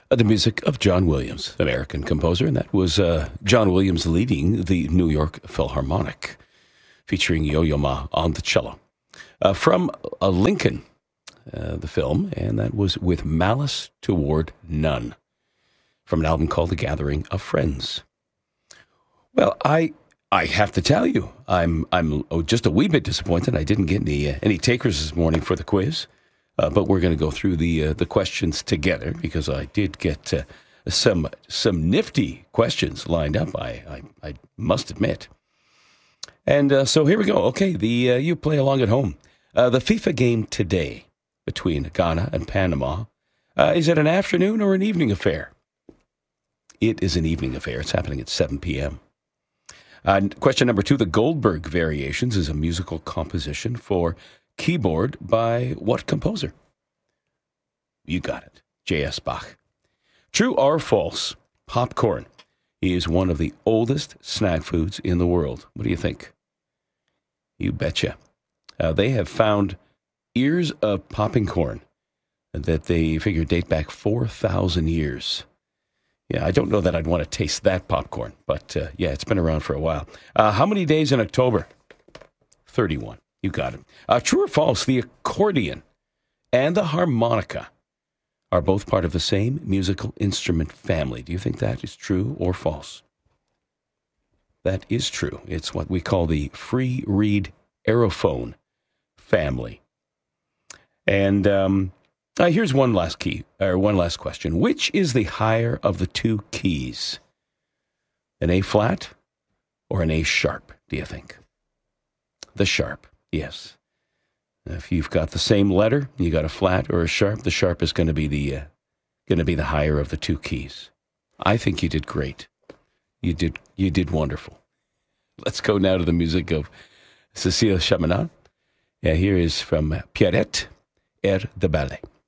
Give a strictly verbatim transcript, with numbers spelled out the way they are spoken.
Uh, the music of John Williams, American composer, and that was uh, John Williams leading the New York Philharmonic, featuring Yo-Yo Ma on the cello. Uh, from uh, Lincoln, uh, the film, and that was With Malice Toward None, from an album called The Gathering of Friends. Well, I I have to tell you, I'm I'm oh, just a wee bit disappointed. I didn't get any uh, any takers this morning for the quiz. Uh, but we're going to go through the uh, the questions together because I did get uh, some some nifty questions lined up. I I, I must admit. And uh, so here we go. Okay, the uh, you play along at home. Uh, the FIFA game today between Ghana and Panama, uh, is it an afternoon or an evening affair? It is an evening affair. It's happening at seven p.m. Uh, question number two: the Goldberg Variations is a musical composition for keyboard by what composer? You got it. J S. Bach. True or false? Popcorn is one of the oldest snack foods in the world. What do you think? You betcha. Uh, they have found ears of popping corn that they figure date back four thousand years. Yeah, I don't know that I'd want to taste that popcorn, but uh, yeah, it's been around for a while. Uh, how many days in October? thirty-one. You got it. Uh, true or false, the accordion and the harmonica are both part of the same musical instrument family. Do you think that is true or false? That is true. It's what we call the free reed aerophone family. And um, uh, here's one last key, or one last question. Which is the higher of the two keys? An A flat or an A sharp, do you think? The sharp. Yes. If you've got the same letter, you got a flat or a sharp, the sharp is going to be the uh, going to be the higher of the two keys. I think you did great. You did you did wonderful. Let's go now to the music of Cécile Chaminade. Yeah, here is from Pierrette, Air de Ballet.